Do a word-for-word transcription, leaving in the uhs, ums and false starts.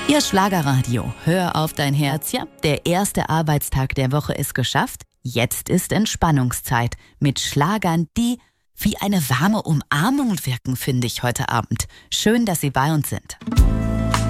Ihr Schlagerradio, hör auf dein Herz. Ja, der erste Arbeitstag der Woche ist geschafft. Jetzt ist Entspannungszeit mit Schlagern, die wie eine warme Umarmung wirken, finde ich heute Abend. Schön, dass Sie bei uns sind.